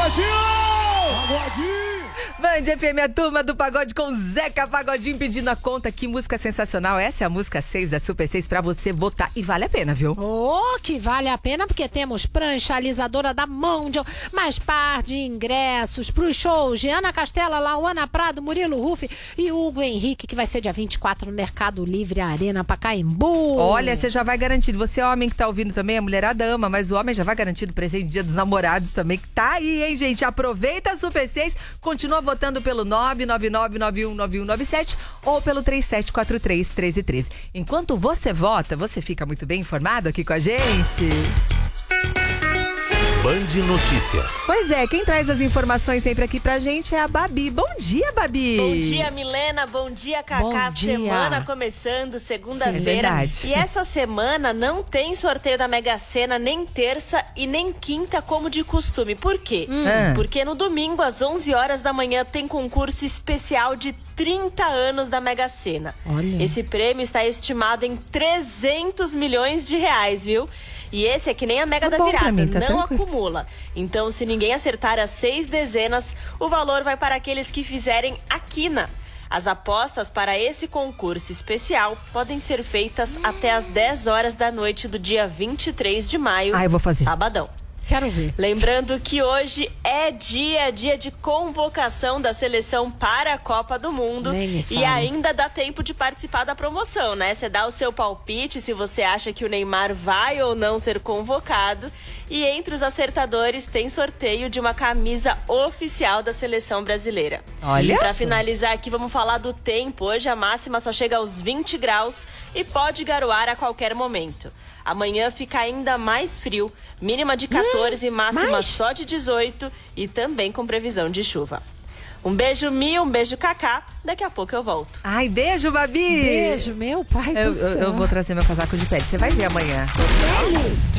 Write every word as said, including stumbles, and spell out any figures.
Pagodinho! Pagodinho! Band F M, a turma do pagode com Zeca Pagodinho pedindo a conta. Que música sensacional. Essa é a música seis da Super seis pra você votar. E vale a pena, viu? Oh, que vale a pena, porque temos prancha, alisadora da Mondial, mais par de ingressos pros shows de Ana Castela, Lauana Prado, Murilo Ruff e Hugo Henrique, que vai ser dia vinte e quatro no Mercado Livre Arena, Pacaembu. Olha, você já vai garantido. Você é homem que tá ouvindo também, a mulherada ama, mas o homem já vai garantido presente Dia dos Namorados também, que tá aí, hein, gente? Aproveita a Super seis, continua votando pelo nove nove nove nove um nove um nove sete ou pelo três sete quatro três, um três um três. Enquanto você vota, você fica muito bem informado aqui com a gente. Band Notícias. Pois é, quem traz as informações sempre aqui pra gente é a Babi. Bom dia, Babi! Bom dia, Milena. Bom dia, Cacá. Bom dia. Semana começando, segunda-feira. Sim, é verdade. E essa semana não tem sorteio da Mega Sena nem terça e nem quinta como de costume. Por quê? Hum. Porque no domingo, às onze horas da manhã, tem concurso especial de trinta anos da Mega Sena. Olha. Esse prêmio está estimado em trezentos milhões de reais, viu? E esse é que nem a Mega Tá da bom pra Virada, mim, tá não tranquilo. acumula. Então, se ninguém acertar as seis dezenas, o valor vai para aqueles que fizerem a quina. As apostas para esse concurso especial podem ser feitas até às dez horas da noite do dia vinte e três de maio, Ah, eu vou fazer. sabadão. Quero ver. Lembrando que hoje é dia, dia de convocação da seleção para a Copa do Mundo. Nem me E fale. ainda dá tempo de participar da promoção, né? Você dá o seu palpite se você acha que o Neymar vai ou não ser convocado. E entre os acertadores tem sorteio de uma camisa oficial da seleção brasileira. Olha. Pra finalizar aqui, vamos falar do tempo. Hoje a máxima só chega aos vinte graus e pode garoar a qualquer momento. Amanhã fica ainda mais frio, mínima de quatorze, máxima mais? só de dezoito e também com previsão de chuva. Um beijo, Mi, um beijo, Cacá. Daqui a pouco eu volto. Ai, beijo, Babi! Beijo, meu pai Eu, do eu, céu. eu vou trazer meu casaco de pele. Você vai ver amanhã.